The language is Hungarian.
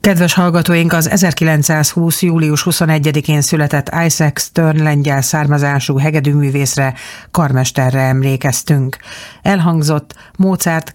Kedves hallgatóink, az 1920. július 21-én született Isaac Stern lengyel származású hegedűművészre, karmesterre emlékeztünk. Elhangzott Mozart